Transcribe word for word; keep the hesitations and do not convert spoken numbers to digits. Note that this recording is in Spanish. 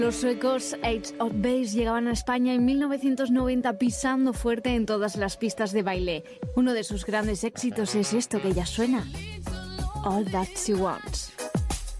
Los suecos Ace of Base llegaban a España en mil novecientos noventa pisando fuerte en todas las pistas de baile. Uno de sus grandes éxitos es esto que ya suena, All That She Wants.